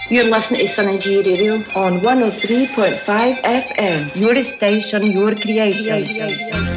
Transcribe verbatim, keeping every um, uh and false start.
You're listening to Sunny G Radio on one oh three point five F M. Your station, your creation. creation.